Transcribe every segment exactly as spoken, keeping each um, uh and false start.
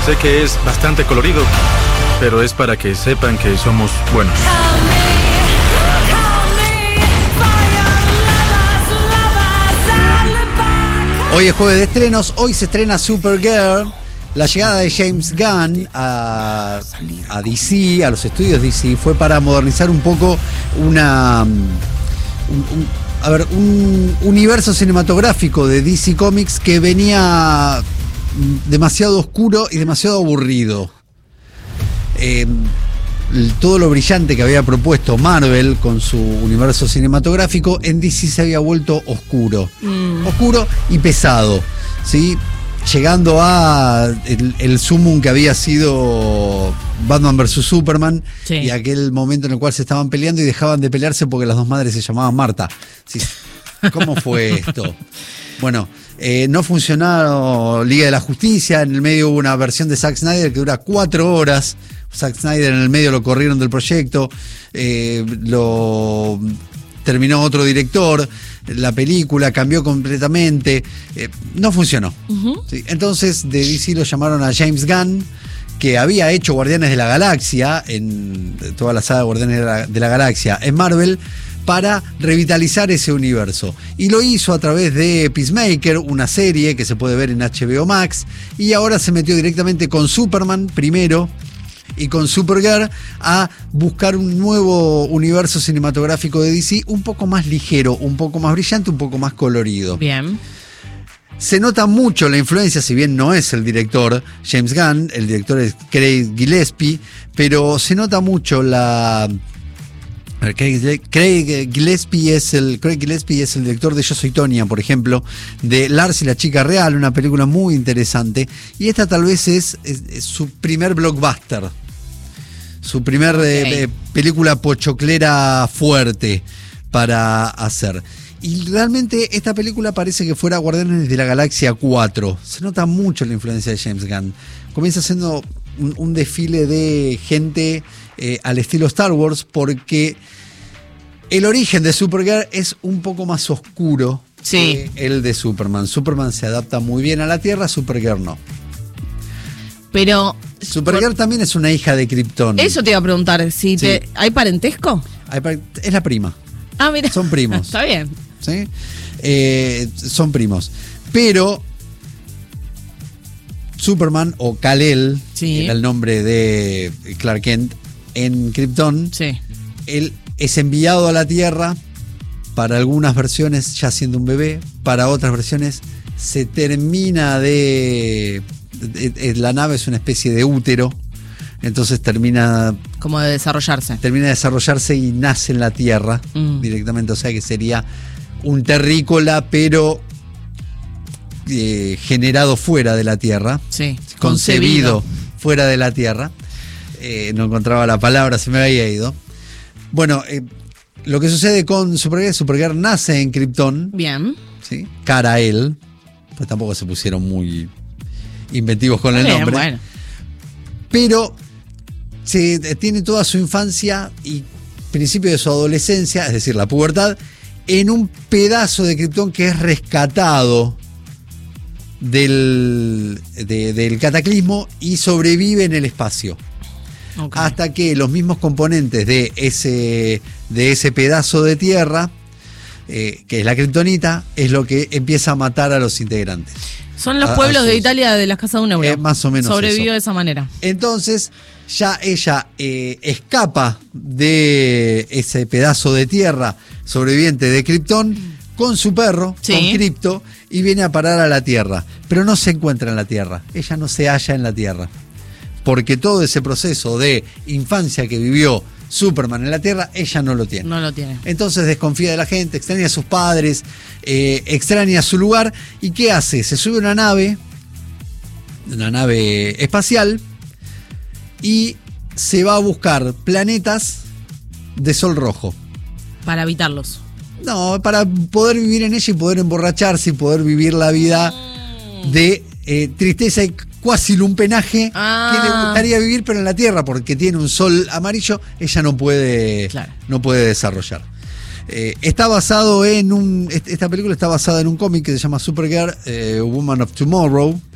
Sé que es bastante colorido, pero es para que sepan que somos buenos. Hoy es jueves de estrenos, hoy se estrena Supergirl. La llegada de James Gunn a, a D C, a los estudios D C, fue para modernizar un poco una... Un, un, a ver, un universo cinematográfico de D C Comics que venía demasiado oscuro y demasiado aburrido. Eh, todo lo brillante que había propuesto Marvel con su universo cinematográfico, en D C se había vuelto oscuro. Mm. Oscuro y pesado, ¿sí? Llegando a el, el sumum que había sido Batman versus Superman, sí. Y aquel momento en el cual se estaban peleando y dejaban de pelearse porque las dos madres se llamaban Marta. Sí, ¿cómo fue esto? Bueno, eh, no funcionó Liga de la Justicia, en el medio hubo una versión de Zack Snyder que dura cuatro horas. Zack Snyder en el medio lo corrieron del proyecto, eh, lo terminó otro director, la película cambió completamente, eh, no funcionó. Uh-huh. ¿Sí? Entonces de D C lo llamaron a James Gunn, que había hecho Guardianes de la Galaxia, en toda la saga de Guardianes de la, de la Galaxia en Marvel, para revitalizar ese universo. Y lo hizo a través de Peacemaker, una serie que se puede ver en H B O Max, y ahora se metió directamente con Superman primero, y con Supergirl a buscar un nuevo universo cinematográfico de D C un poco más ligero, un poco más brillante, un poco más colorido. Bien. Se nota mucho la influencia, si bien no es el director James Gunn, el director es Craig Gillespie, pero se nota mucho la... Craig, Craig Gillespie es el Craig Gillespie es el director de Yo Soy Tonya, por ejemplo, de Lars y la Chica Real, una película muy interesante, y esta tal vez es, es, es su primer blockbuster, su primer okay. eh, película pochoclera fuerte para hacer. Y realmente esta película parece que fuera Guardianes de la Galaxia cuatro. Se nota mucho la influencia de James Gunn. Comienza siendo un, un desfile de gente eh, al estilo Star Wars, porque el origen de Supergirl es un poco más oscuro sí. que el de Superman. Superman se adapta muy bien a la Tierra, Supergirl no. Pero Supergirl por... también es una hija de Krypton. Eso te iba a preguntar, si sí. te... ¿hay parentesco? Hay par... Es la prima. Ah, mira. Son primos. Está bien. ¿Sí? Eh, son primos. Pero Superman, o Kal-El, sí. era el nombre de Clark Kent en Krypton, sí. él es enviado a la Tierra para algunas versiones ya siendo un bebé, para otras versiones se termina de... de, de la nave es una especie de útero, entonces termina... como de desarrollarse. Termina de desarrollarse y nace en la Tierra mm. directamente, o sea que sería un terrícola, pero eh, generado fuera de la Tierra. Sí. Concebido, concebido fuera de la Tierra. Eh, no encontraba la palabra, se me había ido. Bueno, eh, lo que sucede con Supergirl, Supergirl nace en Krypton. Bien. ¿Sí? Kal-El, pues tampoco se pusieron muy inventivos con el Bien, nombre. Bueno. Pero se tiene toda su infancia y principio de su adolescencia, es decir, la pubertad, en un pedazo de Krypton que es rescatado del, de, del cataclismo y sobrevive en el espacio. Okay. Hasta que los mismos componentes de ese, de ese pedazo de tierra, eh, que es la kriptonita, es lo que empieza a matar a los integrantes. Son los a, pueblos a sus, de Italia de las casas de un euro. Eh, más o menos Sobrevivió eso. de esa manera. Entonces, ya ella eh, escapa de ese pedazo de tierra sobreviviente de Krypton con su perro, sí. con Krypto, y viene a parar a la Tierra. Pero no se encuentra en la Tierra. Ella no se halla en la Tierra. Porque todo ese proceso de infancia que vivió Superman en la Tierra, ella no lo tiene. No lo tiene. Entonces desconfía de la gente, extraña a sus padres, eh, extraña su lugar. ¿Y qué hace? Se sube a una nave, una nave espacial, y se va a buscar planetas de sol rojo. Para habitarlos. No, para poder vivir en ella y poder emborracharse y poder vivir la vida de eh, tristeza y cuasi lumpenaje ah. que le gustaría vivir, pero en la Tierra, porque tiene un sol amarillo, ella no puede, claro. no puede desarrollar. Eh, está basado en un. Esta película está basada en un cómic que se llama Supergirl, eh, Woman of Tomorrow.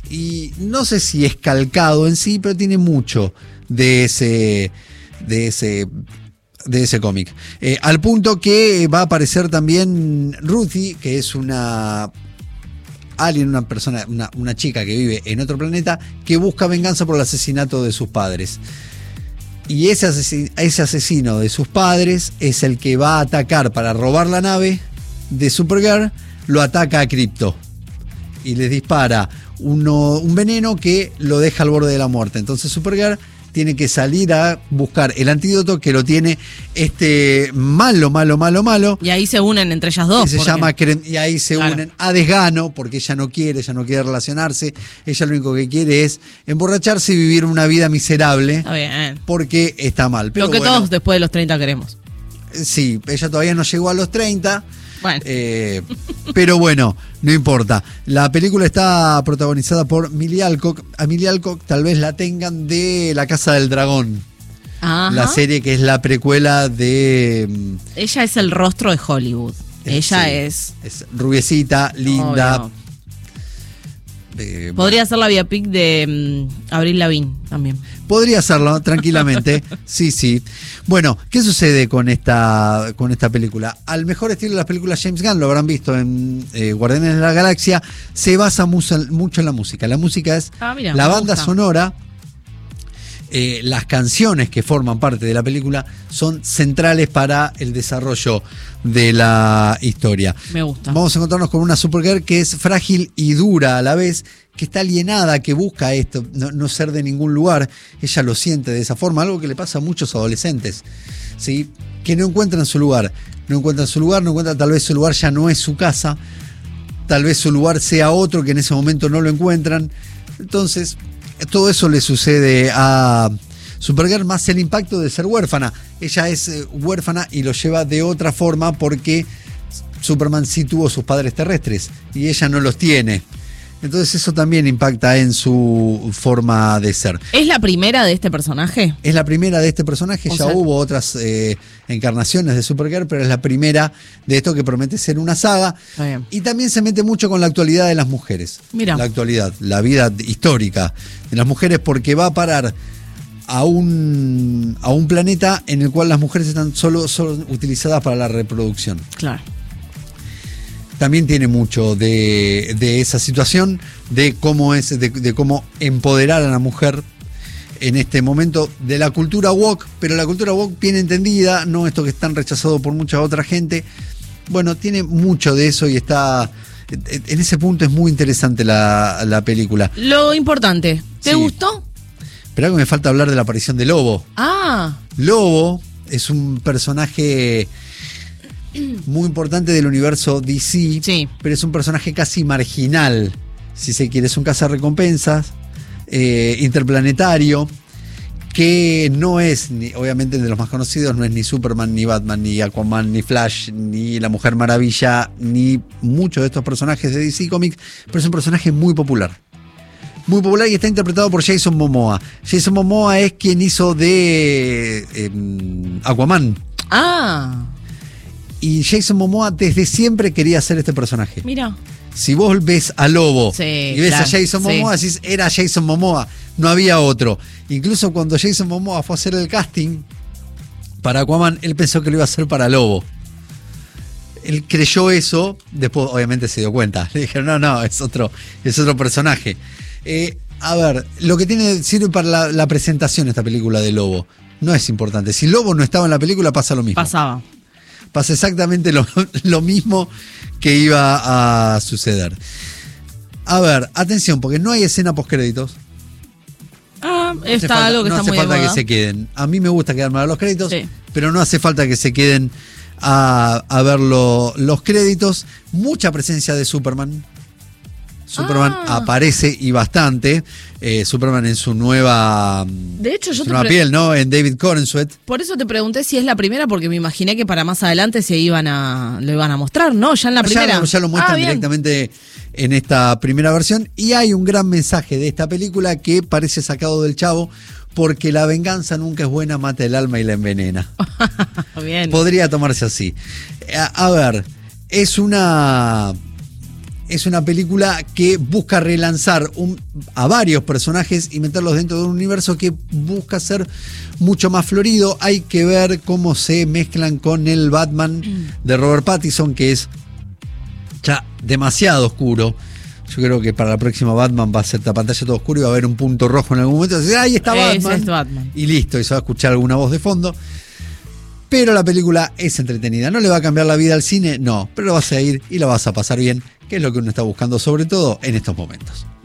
Y no sé si es calcado en sí, pero tiene mucho de ese, de ese, de ese cómic. Eh, al punto que va a aparecer también Ruthie, que es una alien, una persona, una, una chica que vive en otro planeta, que busca venganza por el asesinato de sus padres. Y ese asesino, ese asesino de sus padres es el que va a atacar para robar la nave de Supergirl, lo ataca a Krypto y les dispara uno, un veneno que lo deja al borde de la muerte. Entonces Supergirl tiene que salir a buscar el antídoto que lo tiene este malo, malo, malo, malo. Y ahí se unen entre ellas dos. Que se porque... llama, y ahí se claro. unen a desgano, porque ella no quiere, ella no quiere relacionarse. Ella lo único que quiere es emborracharse y vivir una vida miserable. Está bien. Porque está mal. Pero lo que bueno, todos después de los treinta queremos. Sí, ella todavía no llegó a los treinta. Bueno. Eh, pero bueno, no importa. La película está protagonizada por Millie Alcock. A Millie Alcock tal vez la tengan de La Casa del Dragón. Ajá. La serie que es la precuela de... Ella es el rostro de Hollywood. Eh, Ella sí, es... es rubiecita, linda. Obvio. Eh, Podría ser la biopic de um, Avril Lavigne también. Podría hacerlo tranquilamente. Sí, sí. Bueno, ¿qué sucede con esta, con esta película? Al mejor estilo de las películas James Gunn, lo habrán visto en eh, Guardianes de la Galaxia, se basa mucho, mucho en la música. La música es Ah, mira, la me banda gusta. sonora. Eh, las canciones que forman parte de la película son centrales para el desarrollo de la historia. Me gusta. Vamos a encontrarnos con una Supergirl que es frágil y dura a la vez, que está alienada, que busca esto, no, no ser de ningún lugar. Ella lo siente de esa forma, algo que le pasa a muchos adolescentes, ¿sí? Que no encuentran su lugar, no encuentran su lugar, no encuentran, tal vez su lugar ya no es su casa, tal vez su lugar sea otro que en ese momento no lo encuentran. Entonces, todo eso le sucede a Supergirl, más el impacto de ser huérfana. Ella es eh, huérfana y lo lleva de otra forma porque Superman sí tuvo sus padres terrestres y ella no los tiene. Entonces eso también impacta en su forma de ser. ¿Es la primera de este personaje? Es la primera de este personaje, O ya sea- hubo otras eh, encarnaciones de Supergirl, pero es la primera de esto que promete ser una saga. Está bien. Y también se mete mucho con la actualidad de las mujeres. Mira. La actualidad, la vida histórica de las mujeres, porque va a parar a un, a un planeta en el cual las mujeres están solo, solo utilizadas para la reproducción. Claro. También tiene mucho de, de esa situación, de cómo es, de, de cómo empoderar a la mujer en este momento, de la cultura woke, pero la cultura woke bien entendida, no esto que es tan rechazado por mucha otra gente. Bueno, tiene mucho de eso y está, en ese punto es muy interesante la, la película. Lo importante, ¿te Sí. gustó? Pero que me falta hablar de la aparición de Lobo. Ah, Lobo es un personaje muy importante del universo D C, sí. pero es un personaje casi marginal, si se quiere. Es un cazarrecompensas eh, interplanetario que no es, ni, obviamente de los más conocidos, no es ni Superman, ni Batman, ni Aquaman, ni Flash, ni la Mujer Maravilla, ni muchos de estos personajes de D C Comics, pero es un personaje muy popular. Muy popular y está interpretado por Jason Momoa. Jason Momoa es quien hizo de eh, Aquaman. Ah, Y Jason Momoa desde siempre quería hacer este personaje. mira. Si vos ves a Lobo Sí, y ves claro, a Jason Momoa, sí. decís, era Jason Momoa, no había otro. Incluso cuando Jason Momoa fue a hacer el casting para Aquaman, él pensó que lo iba a hacer para Lobo. Él creyó eso, después obviamente se dio cuenta. Le dijeron, no, no, es otro, es otro personaje. Eh, a ver, lo que tiene sirve para la, la presentación esta película de Lobo. No es importante. Si Lobo no estaba en la película, pasa lo mismo. Pasaba. Pasa exactamente lo, lo mismo que iba a suceder. A ver, atención, porque no hay escena postcréditos. Ah, No hace está falta- algo que no está hace muy de falta que moda. se queden. A mí me gusta quedarme a los créditos, Sí. pero no hace falta que se queden a, a ver lo- los créditos. Mucha presencia de Superman. Superman Ah. aparece y bastante. Eh, Superman en su nueva, De hecho, yo su te nueva pre- piel, ¿no? En David Corenswet. Por eso te pregunté si es la primera, porque me imaginé que para más adelante se iban a lo iban a mostrar, ¿no? Ya en la Ya primera. lo- Ya, lo muestran Ah, bien. directamente en esta primera versión. Y hay un gran mensaje de esta película que parece sacado del Chavo, porque la venganza nunca es buena, mata el alma y la envenena. Bien. Podría tomarse así. A, a ver, es una es una película que busca relanzar un, a varios personajes y meterlos dentro de un universo que busca ser mucho más florido. Hay que ver cómo se mezclan con el Batman de Robert Pattinson, que es ya demasiado oscuro. Yo creo que para la próxima Batman va a ser la pantalla todo oscuro y va a haber un punto rojo en algún momento. Y ahí está Batman. Ese es Batman. Y listo, y se va a escuchar alguna voz de fondo. Pero la película es entretenida. ¿No le va a cambiar la vida al cine? No, pero lo vas a ir y la vas a pasar bien, que es lo que uno está buscando, sobre todo en estos momentos.